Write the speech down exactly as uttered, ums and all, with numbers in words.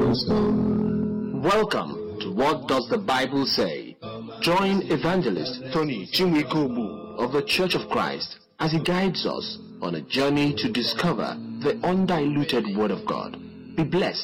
cornerstone. Welcome to What Does the Bible Say? Join evangelist Tony Chinwekobu of the Church of Christ as he guides us on a journey to discover the undiluted Word of God. Be blessed.